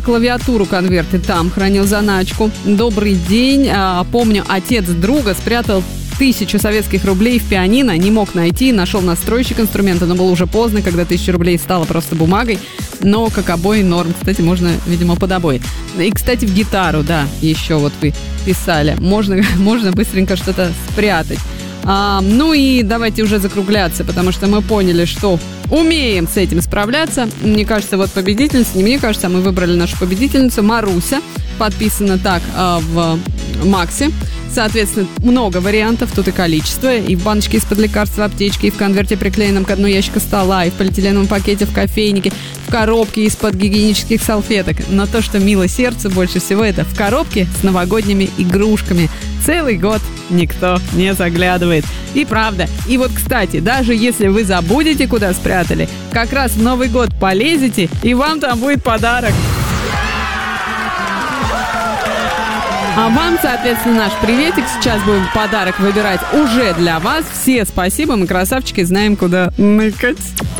Клавиатуру конверты там хранил заначку. Добрый день. Помню, отец друга спрятал 1000 советских рублей в пианино, не мог найти, нашел настройщик инструмента, но было уже поздно, когда 1000 рублей стало просто бумагой, но как обои норм. Кстати, можно, видимо, под обои. И, кстати, в гитару, да, еще вот вы писали, можно быстренько что-то спрятать. Ну и давайте уже закругляться, потому что мы поняли, что умеем с этим справляться. Мне кажется, вот победительница, не мне кажется, мы выбрали нашу победительницу, Маруся, подписана так в Максе. Соответственно, много вариантов, тут и количество. И в баночке из-под лекарств, в аптечке, и в конверте, приклеенном к дну ящика стола, и в полиэтиленовом пакете в кофейнике, в коробке из-под гигиенических салфеток. Но то, что мило сердцу больше всего, это в коробке с новогодними игрушками. Целый год никто не заглядывает. И правда. И вот, кстати, даже если вы забудете, куда спрятали, как раз в Новый год полезете, и вам там будет подарок. А вам, соответственно, наш приветик. Сейчас будем подарок выбирать уже для вас. Все спасибо, мы красавчики, знаем, куда ныкать.